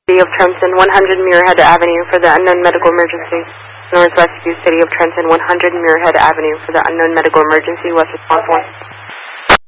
City of Trenton, 100 Muirhead Avenue for the unknown medical emergency. North Rescue, City of Trenton, 100 Muirhead Avenue for the unknown medical emergency. West response 1.